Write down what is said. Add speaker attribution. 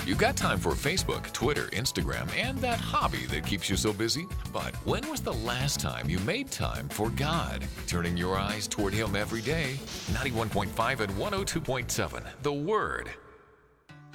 Speaker 1: You've got time for Facebook, Twitter, Instagram, and that hobby that keeps you so busy. But when was the last time you made time for God? Turning your eyes toward Him every day. 91.5 and 102.7, The Word.